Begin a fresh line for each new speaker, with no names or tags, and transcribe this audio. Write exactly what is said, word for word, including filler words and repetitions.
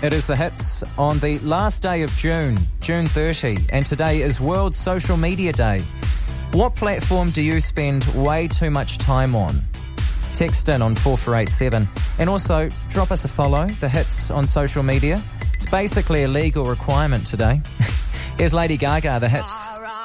It is The Hits on the last day of June, June thirtieth, and today is World Social Media Day. What platform do you spend way too much time on? Text in on four four eight seven, and also drop us a follow, The Hits on social media. It's basically a legal requirement today. Here's Lady Gaga, The Hits.